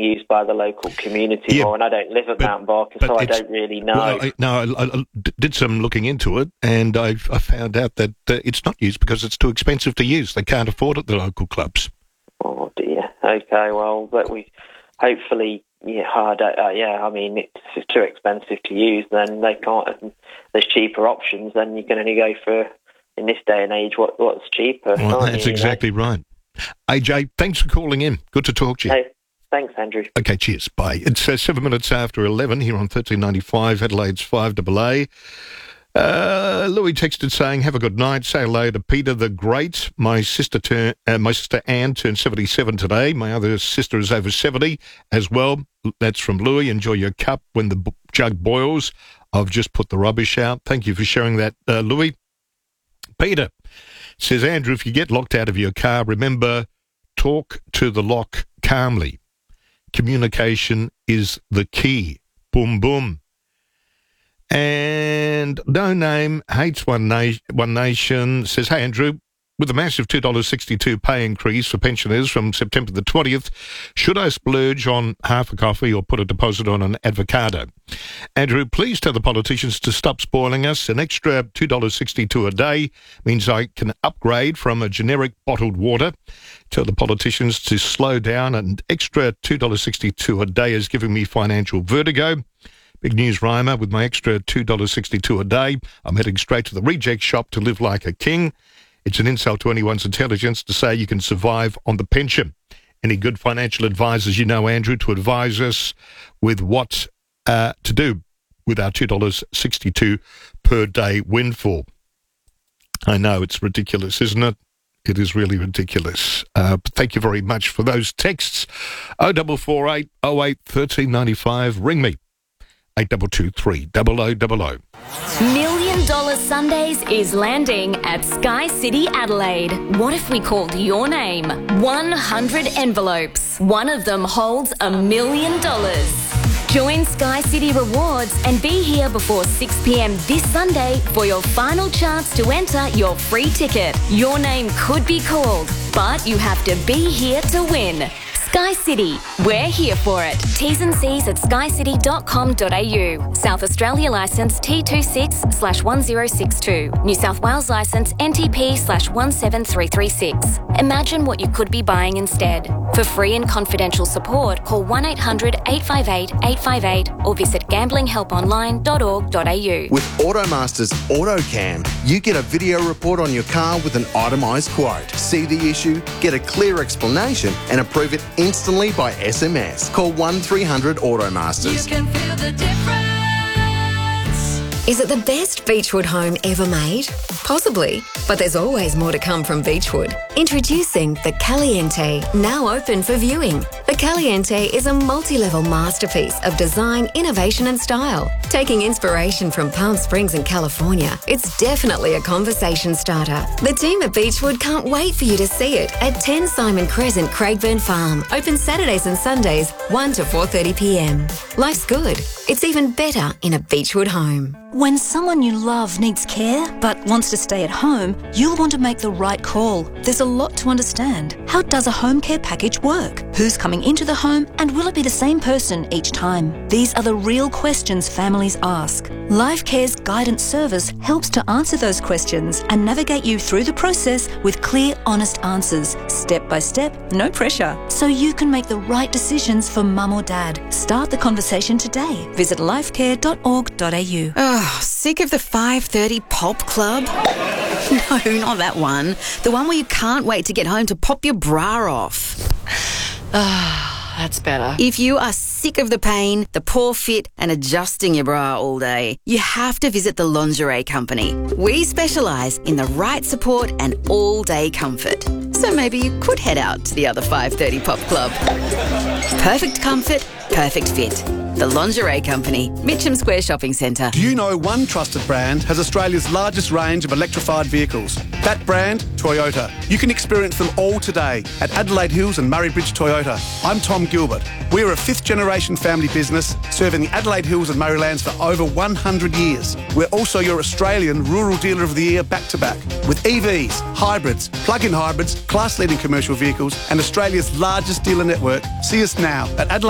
used by the local community more, and I don't live at Mount Barker, so I don't really know. Well, I did some looking into it, and I found out that it's not used because it's too expensive to use. They can't afford it, the local clubs. Oh, dear. Okay, well, but we hopefully... I mean, it's too expensive to use, then they can't... There's cheaper options, then you can only go for, in this day and age, what's cheaper. Well, that's exactly right. AJ, thanks for calling in. Good to talk to you. Hey, thanks, Andrew. Okay, cheers. Bye. It's 7 minutes after 11 here on 1395, Adelaide's 5AA. Louis texted saying, have a good night. Say hello to Peter the Great. My sister Anne turned 77 today. My other sister is over 70 as well. That's from Louis. Enjoy your cup when the jug boils. I've just put the rubbish out. Thank you for sharing that, Louis. Peter says, Andrew, if you get locked out of your car, remember, talk to the lock calmly. Communication is the key. Boom, boom. And No Name Hates One Nation says, hey, Andrew, with a massive $2.62 pay increase for pensioners from September the 20th, should I splurge on half a coffee or put a deposit on an avocado? Andrew, please tell the politicians to stop spoiling us. An extra $2.62 a day means I can upgrade from a generic bottled water. Tell the politicians to slow down. An extra $2.62 a day is giving me financial vertigo. Big news, Rhymer. With my extra $2.62 a day, I'm heading straight to the reject shop to live like a king. It's an insult to anyone's intelligence to say you can survive on the pension. Any good financial advisors you know, Andrew, to advise us with what to do with our $2.62 per day windfall? I know it's ridiculous, isn't it? It is really ridiculous. But thank you very much for those texts. 0448 08 1395. Ring me. 8223 0000. $1 Million Sundays is landing at Sky City Adelaide. What if we called your name? 100 envelopes. One of them holds $1 million. Join Sky City Rewards and be here before 6 p.m. this Sunday for your final chance to enter your free ticket. Your name could be called, but you have to be here to win. Sky City, we're here for it. T's and C's at skycity.com.au. South Australia licence T26/1062. New South Wales licence NTP/17336. Imagine what you could be buying instead. For free and confidential support, call 1-800-858-858 or visit gamblinghelponline.org.au. With Automaster's AutoCam, you get a video report on your car with an itemised quote. See the issue, get a clear explanation and approve it instantly by SMS. Call 1300 Automasters. You can feel the difference. Is it the best Beechwood home ever made? Possibly, but there's always more to come from Beechwood. Introducing the Caliente, now open for viewing. The Caliente is a multi-level masterpiece of design, innovation and style. Taking inspiration from Palm Springs and California, it's definitely a conversation starter. The team at Beechwood can't wait for you to see it at 10 Simon Crescent, Craigburn Farm. Open Saturdays and Sundays, 1 to 4:30 p.m. Life's good. It's even better in a Beechwood home. When someone you love needs care but wants to stay at home, you'll want to make the right call. There's a lot to understand. How does a home care package work? Who's coming into the home and will it be the same person each time? These are the real questions families ask. LifeCare's guidance service helps to answer those questions and navigate you through the process with clear, honest answers, step by step, no pressure, so you can make the right decisions for mum or dad. Start the conversation today. Visit lifecare.org.au. Oh, sick of the 5:30 pop club? No, not that one. The one where you can't wait to get home to pop your bra off. That's better. If you are sick of the pain, the poor fit and adjusting your bra all day, you have to visit the Lingerie Company. We specialise in the right support and all-day comfort. So maybe you could head out to the other 5:30 pop club. Perfect comfort, perfect fit. The Lingerie Company, Mitcham Square Shopping Centre. Do you know one trusted brand has Australia's largest range of electrified vehicles? That brand, Toyota. You can experience them all today at Adelaide Hills and Murray Bridge Toyota. I'm Tom Gilbert. We're a fifth-generation family business serving the Adelaide Hills and Murraylands for over 100 years. We're also your Australian Rural Dealer of the Year back-to-back. With EVs, hybrids, plug-in hybrids, class-leading commercial vehicles and Australia's largest dealer network. See us now at Adelaide